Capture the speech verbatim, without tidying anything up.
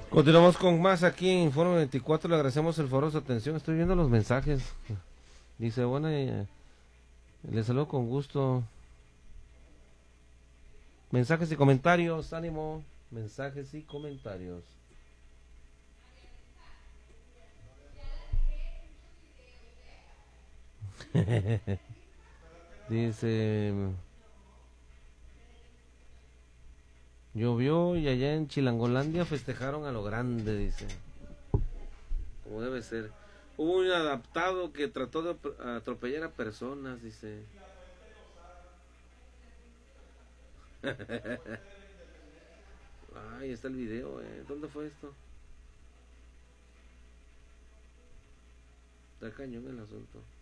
Continuamos con más aquí en Foro veinticuatro. Le agradecemos el foro de su atención. Estoy viendo los mensajes. Dice, bueno, eh, les saludo con gusto. Mensajes y comentarios, ánimo. Mensajes y comentarios. Dice, llovió y allá en Chilangolandia festejaron a lo grande, dice. Como debe ser. Hubo un adaptado que trató de atropellar a personas, dice. Ay, está el video, eh. ¿Dónde fue esto? Está cañón el asunto.